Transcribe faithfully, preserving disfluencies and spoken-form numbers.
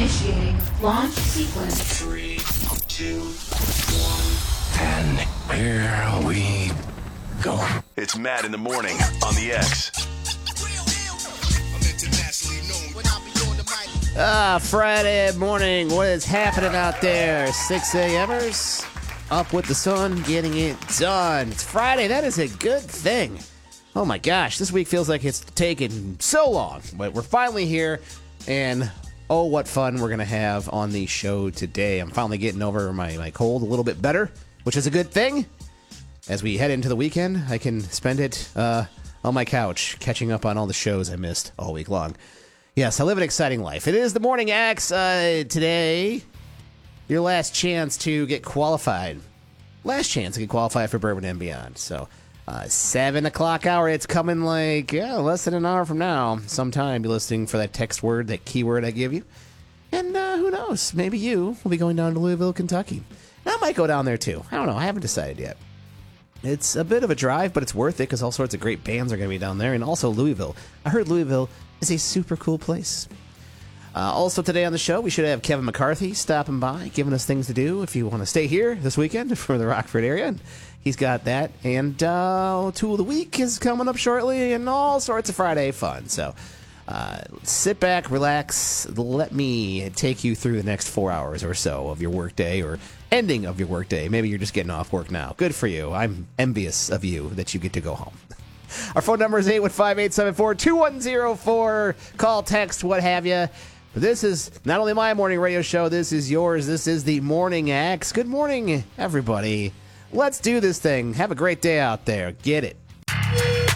Initiating launch sequence. Three, two, one. And here we go. It's Matt in the morning on the X. Ah, Friday morning. What is happening out there? six a.m.ers up with the sun, getting it done. It's Friday. That is a good thing. Oh my gosh, this week feels like it's taken so long, but we're finally here, and oh, what fun we're going to have on the show today. I'm finally getting over my, my cold a little bit better, which is a good thing. As we head into the weekend, I can spend it uh, on my couch, catching up on all the shows I missed all week long. Yes, I live an exciting life. It is the Morning Axe. Uh, today, your last chance to get qualified. Last chance to get qualified for Bourbon and Beyond. So, uh, seven o'clock hour, it's coming like yeah, less than an hour from now. Sometime, be listening for that text word, that keyword I give you. And uh, who knows, maybe you will be going down to Louisville, Kentucky. And I might go down there too. I don't know, I haven't decided yet. It's a bit of a drive, but it's worth it because all sorts of great bands are going to be down there. And also Louisville. I heard Louisville is a super cool place. Uh, also today on the show, we should have Kevin McCarthy stopping by, giving us things to do if you want to stay here this weekend for the Rockford area. And he's got that. And uh, Tool of the Week is coming up shortly and all sorts of Friday fun. So uh, sit back, relax. Let me take you through the next four hours or so of your workday or ending of your workday. Maybe you're just getting off work now. Good for you. I'm envious of you that you get to go home. Our phone number is eight one five, eight seven four, two one zero four. Call, text, what have you. But this is not only my morning radio show, this is yours. This is the Morning Axe. Good morning, everybody. Let's do this thing. Have a great day out there. Get it.